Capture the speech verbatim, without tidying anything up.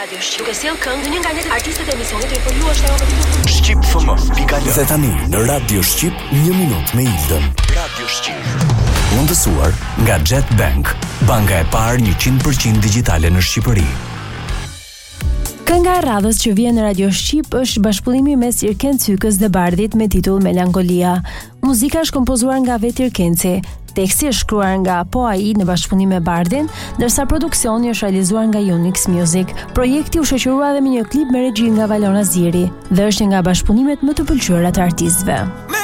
Radio Shqip. Duke sjell këngë një nga ne artistët e emisionit për ju është ajo më Shqip F M pika l. Dhe tani në Radio Shqip një minutë me Ildën. Radio Shqip. Mundësuar nga Jet Bank, banka e parë një qind përqind digjitale në Shqipëri. Kënga e radhës që vjen në Radio Shqip është bashkëpullimi mes Irken Cykës dhe Bardhit me titull Melankolia. Muzika është kompozuar nga vetë Irkenci. Teksti është shkruar nga Po Ai në bashkëpunim me Bardhin, ndërsa produksioni është realizuar nga Unix Music. Projekti u shoqërua edhe me një klip me regji nga Valona Ziri dhe është një nga bashkëpunimet më të pëlqyera të artistëve.